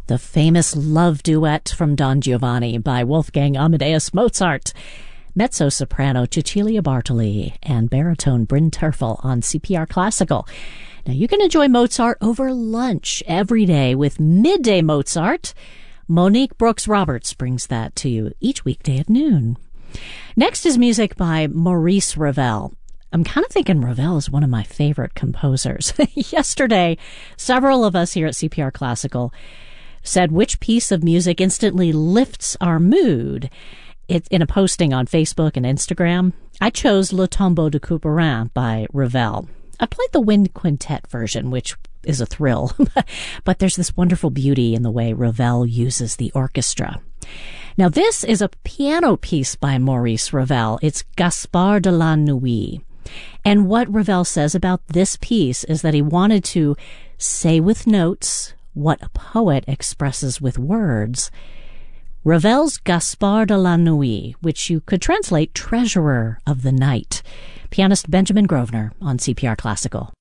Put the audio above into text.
the famous love duet from Don Giovanni by Wolfgang Amadeus Mozart, mezzo-soprano Cecilia Bartoli, and baritone Bryn Terfel on CPR Classical. Now, you can enjoy Mozart over lunch every day with Midday Mozart. Monique Brooks-Roberts brings that to you each weekday at noon. Next is music by Maurice Ravel. I'm kind of thinking Ravel is one of my favorite composers. Yesterday, several of us here at CPR Classical said which piece of music instantly lifts our mood. In a posting on Facebook and Instagram, I chose Le Tombeau de Couperin by Ravel. I played the wind quintet version, which is a thrill, but there's this wonderful beauty in the way Ravel uses the orchestra. Now, this is a piano piece by Maurice Ravel. It's Gaspard de la Nuit. And what Ravel says about this piece is that he wanted to say with notes what a poet expresses with words. Ravel's Gaspard de la Nuit, which you could translate Treasurer of the Night. Pianist Benjamin Grosvenor on CPR Classical.